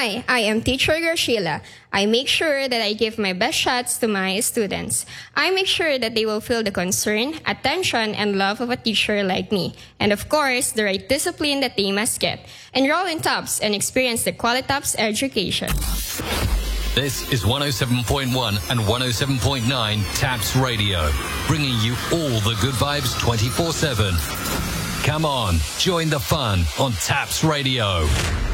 Hi, I am Teacher Graciela. I make sure that I give my best shots to my students. I make sure that they will feel the concern, attention, and love of a teacher like me. And of course, the right discipline that they must get. Enroll in TOPS and experience the Qualitops education. This is 107.1 and 107.9 TAPS Radio, bringing you all the good vibes 24/7. Come on, join the fun on TAPS Radio.